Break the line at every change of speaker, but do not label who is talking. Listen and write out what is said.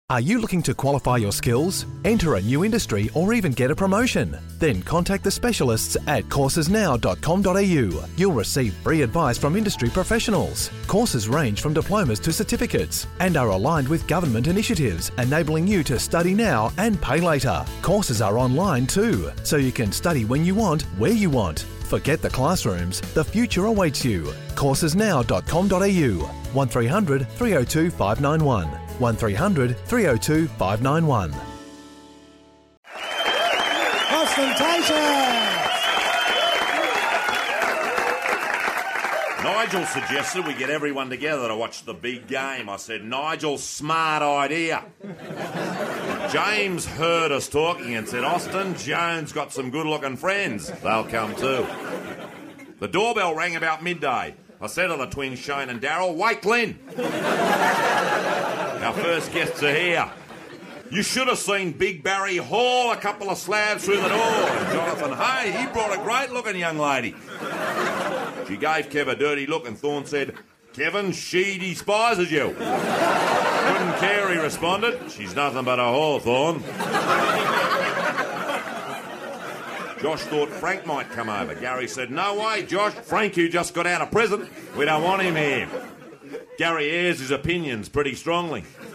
Are you looking to qualify your skills, enter a new industry or even get a promotion? Then contact the specialists at coursesnow.com.au. You'll receive free advice from industry professionals. Courses range from diplomas to certificates and are aligned with government initiatives, enabling you to study now and pay later. Courses are online too, so you can study when you want, where you want. Forget the classrooms, the future awaits you. coursesnow.com.au 1300 302 591 1300 302 591.
Ostentatious!
Nigel suggested we get everyone together to watch the big game. I said, Nigel, smart idea. James heard us talking and said, Austin, Jones got some good-looking friends. They'll come too. The doorbell rang about midday. I said to the twins, Shane and Darryl, wake Glenn. Our first guests are here. You should have seen Big Barry haul a couple of slabs through the door. And Jonathan, hey, he brought a great-looking young lady. She gave Kev a dirty look and Thorne said, Kevin, she despises you. Couldn't care, he responded. She's nothing but a whore, Thorne. Josh thought Frank might come over. Gary said, no way, Josh. Frank, you just got out of prison. We don't want him here. Gary airs his opinions pretty strongly.